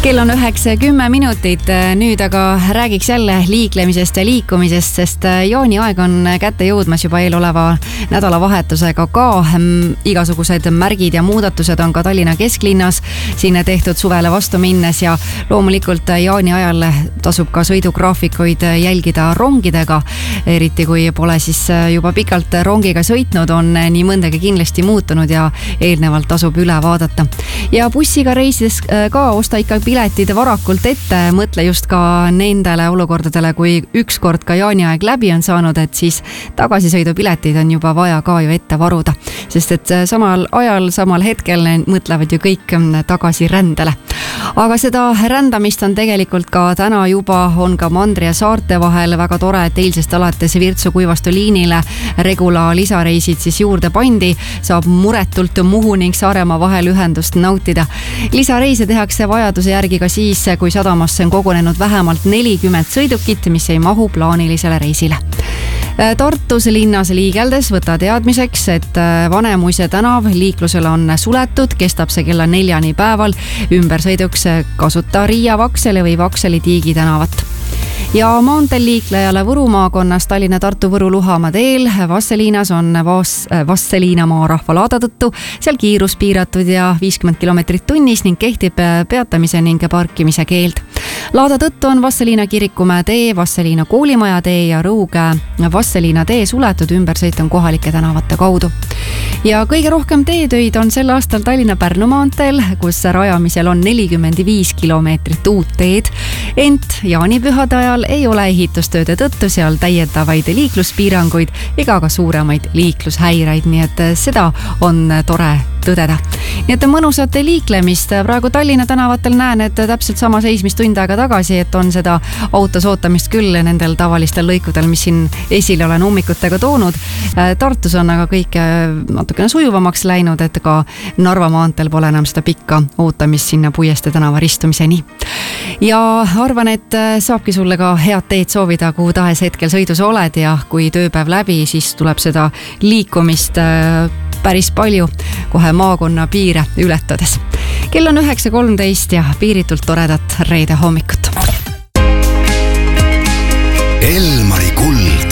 Kell on 9:10, nüüd aga räägiks jälle liiklemisest ja liikumisest, sest jaaniaeg on kätte jõudmas juba eeloleva nädalavahetusega ka. Igasugused märgid ja muudatused on ka Tallinna kesklinnas sinna tehtud suvele vastu minnes ja loomulikult jaaniajal tasub ka sõidugraafikuid jälgida rongidega, eriti kui pole siis juba pikalt rongiga sõitnud, on nii mõndagi kindlasti muutunud ja eelnevalt tasub üle vaadata. Ja bussiga reisides ka osta ikka piletid varakult ette, mõtle just ka nendele olukordadele, kui ükskord ka jaaniaeg läbi on saanud, et siis tagasisõidupiletid on juba vaja ka ju ette varuda, sest et samal ajal, samal hetkel mõtlevad ju kõik tagasi rändele. Aga seda rändamist on tegelikult ka täna juba, on ka Mandri ja saarte vahel väga tore, et eilsest alates Virtsu-Kuivastu liinile Regula lisareisid siis juurde pandi, saab muretult Muhu ning Saaremaa vahel ühendust nautida. Lisareise tehakse vajaduse järgi ka siis, kui sadamasse on kogunenud vähemalt 40 sõidukit, mis ei mahu plaanilisele reisile. Tartus linnas liigeldes võta teadmiseks, et Vanemuise tänav liiklusele on suletud, kestab see kella 4 päeval. Ümbersõiduks kasuta Riia Vakseli või Vakseli Tiigi tänavat. Ja maanteel liiklejale Võru maakonnas Tallinna-Tartu-Võru-Luhamaa teel Vasseliinas on Vasseliinamaa rahvalaada tõttu seal kiirus piiratud ja 50 kilomeetrit tunnis ning kehtib peatamise ning parkimise keeld. Laada tõttu on Vasseliina Kirikumäe tee, Vasseliina koolimaja tee ja Rõuge Vasseliina tee suletud, ümbersõit on kohalike tänavate kaudu. Ja kõige rohkem teetöid on sel aastal Tallinna-Pärnu maanteel, kus rajamisel on 45 kilomeetrit uut teed, ent jaanipühade ajal ei ole ehitustööde tõttu seal täiendavaid liikluspiiranguid ega ka suuremaid liiklushäireid, nii et seda on tore tõdeda. Nii et mõnusat liiklemist. Praegu Tallinna tänavatel näen, et täpselt sama seis, mis tund aega tagasi, et on seda autos ootamist küll nendel tavalistel lõikudel, mis siin esile olen hommikutega toonud. Tartus on aga kõik natukene sujuvamaks läinud, et ka Narva maanteel pole enam seda pikka ootamist sinna Puiestee tänava ristumiseni. Ja arvan, et saabki sulle ka head teed soovida, kuhu tahes hetkel sõidus oled ja kui tööpäev läbi, siis tuleb seda liikumist päris palju kohe maakonna piire ületades. Kell on 9:13 ja piiritult toredat reede hommikut. Elmari kuld.